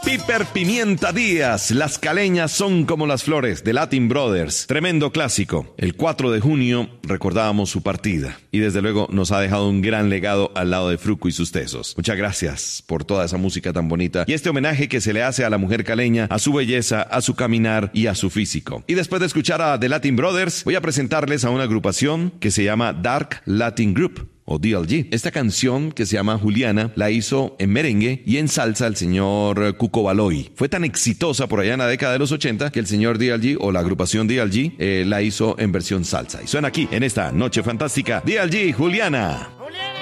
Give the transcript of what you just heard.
Piper Pimienta Díaz, Las caleñas son como las flores, de Latin Brothers. Tremendo clásico. El 4 de junio recordábamos su partida. Y desde luego nos ha dejado un gran legado al lado de Fruco y sus tesos. Muchas gracias por toda esa música tan bonita. Y este homenaje que se le hace a la mujer caleña, a su belleza, a su caminar y a su físico. Y después de escuchar a The Latin Brothers, voy a presentarles a una agrupación que se llama Dark Latin Group, o DLG. Esta canción, que se llama Juliana, la hizo en merengue y en salsa el señor Cuco Baloy. Fue tan exitosa por allá en la década de los 80 que el señor DLG, o la agrupación DLG, la hizo en versión salsa. Y suena aquí, en esta noche fantástica, DLG, Juliana. ¡Juliana!